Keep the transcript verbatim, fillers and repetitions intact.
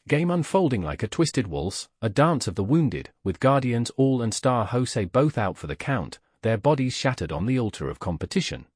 Game unfolding like a twisted waltz, a dance of the wounded, with Guardians All and Star Jose both out for the count, their bodies shattered on the altar of competition.